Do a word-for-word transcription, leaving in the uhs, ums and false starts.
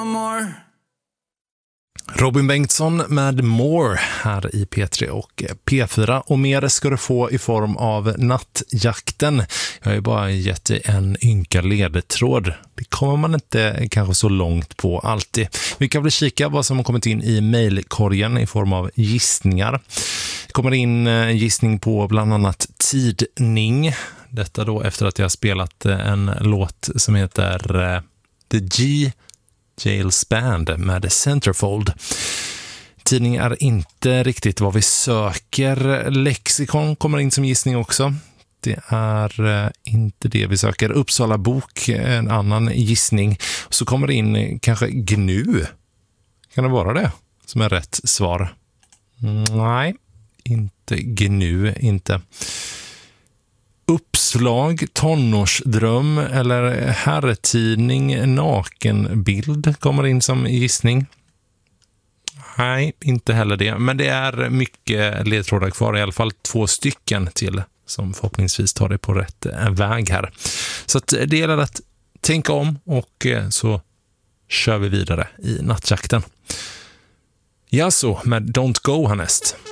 more. Robin Bengtsson med More här i P tre och P fyra, och mer ska du få i form av Nattjakten. Jag har ju bara gett dig en ynka ledtråd. Det kommer man inte kanske så långt på alltid. Vi kan väl kika vad som har kommit in i mejlkorgen i form av gissningar. Det kommer in gissning på bland annat tidning. Detta då efter att jag har spelat en låt som heter The G Jails Band med Centerfold. Tidning är inte riktigt vad vi söker. Lexikon kommer in som gissning också. Det är inte det vi söker. Uppsala bok, en annan gissning. Så kommer det in kanske gnu. Kan det vara det som är rätt svar? Nej, inte gnu, inte. Uppslag, tonårsdröm eller herrtidning, nakenbild kommer in som gissning. Nej, inte heller det. Men det är mycket ledtrådar kvar, i alla fall två stycken till som förhoppningsvis tar det på rätt väg här. Så att det gäller att tänka om, och så kör vi vidare i Nattjakten. Ja, så med Don't Go härnäst.